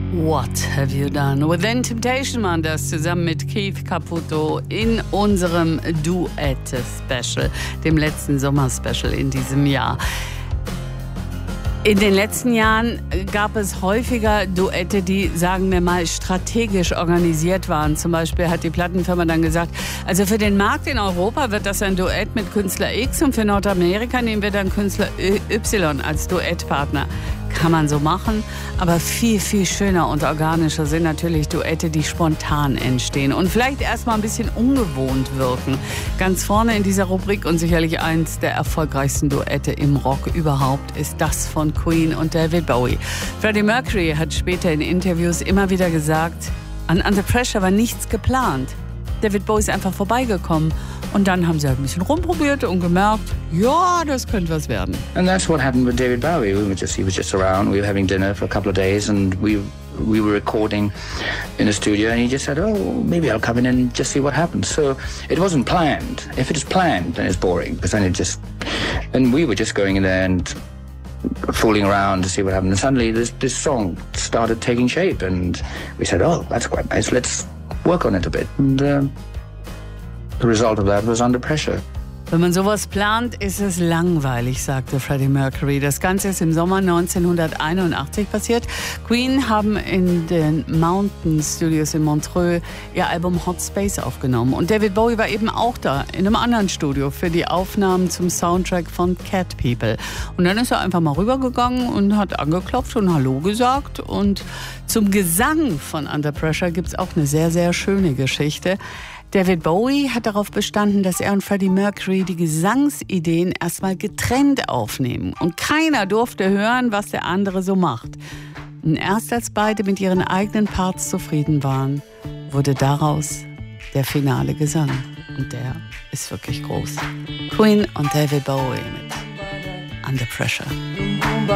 What Have You Done? Within Temptation waren das zusammen mit Keith Caputo in unserem Duette-Special, dem letzten Sommer-Special in diesem Jahr. In den letzten Jahren gab es häufiger Duette, die, sagen wir mal, strategisch organisiert waren. Zum Beispiel hat die Plattenfirma dann gesagt, also für den Markt in Europa wird das ein Duett mit Künstler X und für Nordamerika nehmen wir dann Künstler Y als Duettpartner. Kann man so machen, aber viel, viel schöner und organischer sind natürlich Duette, die spontan entstehen und vielleicht erstmal ein bisschen ungewohnt wirken. Ganz vorne in dieser Rubrik und sicherlich eins der erfolgreichsten Duette im Rock überhaupt ist das von Queen und David Bowie. Freddie Mercury hat später in Interviews immer wieder gesagt, an Under Pressure war nichts geplant. David Bowie ist einfach vorbeigekommen. Und dann haben sie halt ein bisschen rumprobiert und gemerkt, ja, das könnte was werden. And that's what happened with David Bowie. He was just around. We were having dinner for a couple of days, and we were recording in the studio. And he just said, "Oh, maybe I'll come in and just see what happens." So it wasn't planned. If it is planned, then it's boring. Because then and we were just going in there and fooling around to see what happened. And suddenly, this song started taking shape, and we said, "Oh, that's quite nice. Let's work on it a bit." And the result of that was Under Pressure. Wenn man sowas plant, ist es langweilig, sagte Freddie Mercury. Das Ganze ist im Sommer 1981 passiert. Queen haben in den Mountain Studios in Montreux ihr Album Hot Space aufgenommen. Und David Bowie war eben auch da, in einem anderen Studio, für die Aufnahmen zum Soundtrack von Cat People. Und dann ist er einfach mal rübergegangen und hat angeklopft und Hallo gesagt. Und zum Gesang von Under Pressure gibt es auch eine sehr, sehr schöne Geschichte. David Bowie hat darauf bestanden, dass er und Freddie Mercury die Gesangsideen erstmal getrennt aufnehmen. Und keiner durfte hören, was der andere so macht. Und erst als beide mit ihren eigenen Parts zufrieden waren, wurde daraus der finale Gesang. Und der ist wirklich groß. Queen und David Bowie mit Under Pressure.